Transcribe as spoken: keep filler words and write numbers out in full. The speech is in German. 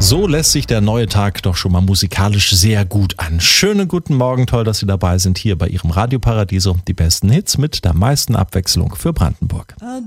So lässt sich der neue Tag doch schon mal musikalisch sehr gut an. Schönen guten Morgen, toll, dass Sie dabei sind hier bei Ihrem Radio Paradiso. Die besten Hits mit der meisten Abwechslung für Brandenburg.